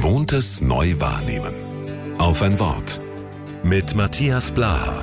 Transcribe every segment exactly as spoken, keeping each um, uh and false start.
Gewohntes neu wahrnehmen. Auf ein Wort. Mit Matthias Blaha.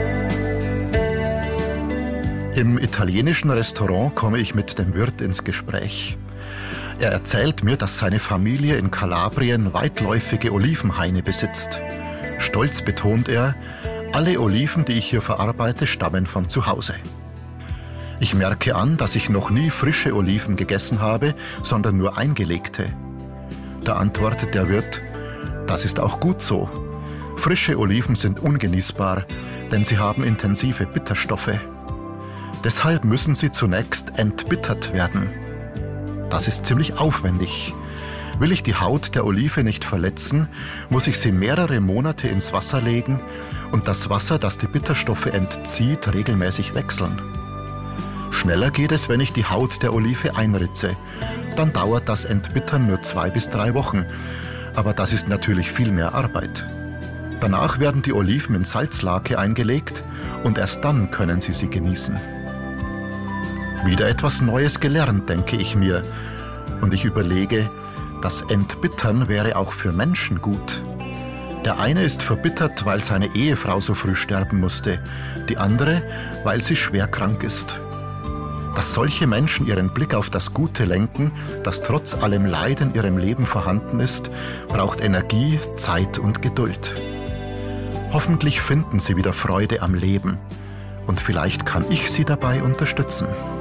Im italienischen Restaurant komme ich mit dem Wirt ins Gespräch. Er erzählt mir, dass seine Familie in Kalabrien weitläufige Olivenhaine besitzt. Stolz betont er, alle Oliven, die ich hier verarbeite, stammen von zu Hause. Ich merke an, dass ich noch nie frische Oliven gegessen habe, sondern nur eingelegte. Da antwortet der Wirt, das ist auch gut so. Frische Oliven sind ungenießbar, denn sie haben intensive Bitterstoffe. Deshalb müssen sie zunächst entbittert werden. Das ist ziemlich aufwendig. Will ich die Haut der Olive nicht verletzen, muss ich sie mehrere Monate ins Wasser legen und das Wasser, das die Bitterstoffe entzieht, regelmäßig wechseln. Schneller geht es, wenn ich die Haut der Olive einritze. Dann dauert das Entbittern nur zwei bis drei Wochen. Aber das ist natürlich viel mehr Arbeit. Danach werden die Oliven in Salzlake eingelegt und erst dann können Sie sie genießen. Wieder etwas Neues gelernt, denke ich mir. Und ich überlege, das Entbittern wäre auch für Menschen gut. Der eine ist verbittert, weil seine Ehefrau so früh sterben musste. Die andere, weil sie schwer krank ist. Dass solche Menschen ihren Blick auf das Gute lenken, das trotz allem Leid in ihrem Leben vorhanden ist, braucht Energie, Zeit und Geduld. Hoffentlich finden sie wieder Freude am Leben. Und vielleicht kann ich sie dabei unterstützen.